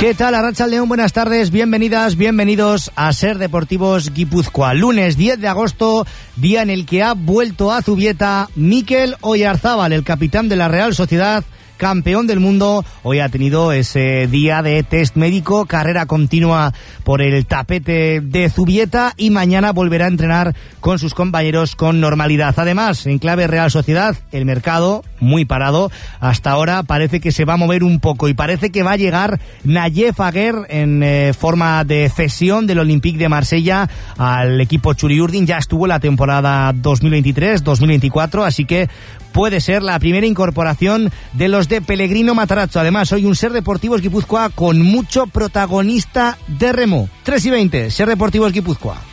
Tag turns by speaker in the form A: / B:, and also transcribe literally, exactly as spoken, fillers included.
A: ¿Qué tal, Arratsaldeon? Buenas tardes, bienvenidas, bienvenidos a Ser Deportivos Guipúzcoa. Lunes diez de agosto, día en el que ha vuelto a Zubieta Mikel Oyarzábal, el capitán de la Real Sociedad, campeón del mundo. Hoy ha tenido ese día de test médico, carrera continua por el tapete de Zubieta y mañana volverá a entrenar con sus compañeros con normalidad. Además, en clave Real Sociedad, el mercado muy parado. Hasta ahora parece que se va a mover un poco y parece que va a llegar Nayef Aguer en eh, forma de cesión del Olympique de Marsella al equipo Txuri-Urdin. Ya estuvo la temporada dos mil veintitrés dos mil veinticuatro, así que puede ser la primera incorporación de los de Pellegrino Matarazzo. Además, hoy un Ser Deportivos Guipúzcoa con mucho protagonista de remo. tres y veinte, Ser Deportivos Guipúzcoa.